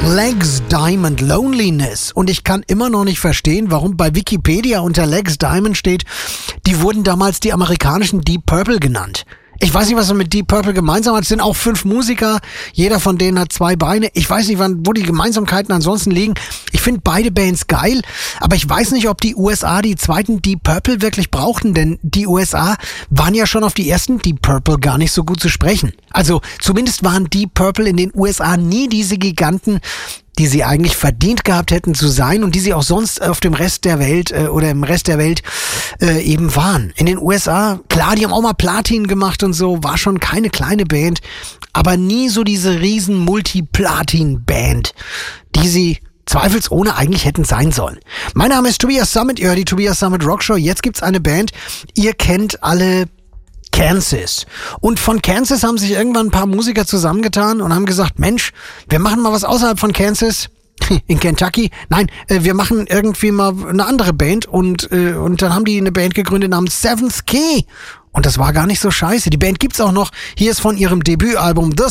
Legs Diamond Loneliness. Und ich kann immer noch nicht verstehen, warum bei Wikipedia unter Legs Diamond steht, die wurden damals die amerikanischen Deep Purple genannt. Ich weiß nicht, was er mit Deep Purple gemeinsam hat. Es sind auch 5 Musiker. Jeder von denen hat 2 Beine. Ich weiß nicht, wo die Gemeinsamkeiten ansonsten liegen. Ich finde beide Bands geil. Aber ich weiß nicht, ob die USA die zweiten Deep Purple wirklich brauchten. Denn die USA waren ja schon auf die ersten Deep Purple gar nicht so gut zu sprechen. Also zumindest waren Deep Purple in den USA nie diese Giganten, die sie eigentlich verdient gehabt hätten zu sein und die sie auch sonst auf dem Rest der Welt oder im Rest der Welt eben waren. In den USA, klar, die haben auch mal Platin gemacht und so, war schon keine kleine Band, aber nie so diese riesen Multi-Platin-Band, die sie zweifelsohne eigentlich hätten sein sollen. Mein Name ist Tobias Summit, ihr hört die Tobias Summit Rockshow. Jetzt gibt's eine Band, ihr kennt alle Kansas. Und von Kansas haben sich irgendwann ein paar Musiker zusammengetan und haben gesagt, Mensch, wir machen mal was außerhalb von Kansas. In Kentucky. Nein, wir machen irgendwie mal eine andere Band und dann haben die eine Band gegründet namens Seventh Key. Und das war gar nicht so scheiße. Die Band gibt's auch noch. Hier ist von ihrem Debütalbum The